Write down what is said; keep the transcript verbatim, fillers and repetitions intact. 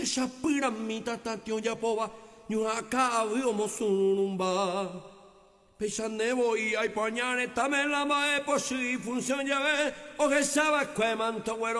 Pesha piramita tatio yapova, nyuhaka aviomo sunumba. Pesha nevo y hay pañane, también la mae posi función llave, o que sabe que manto güero.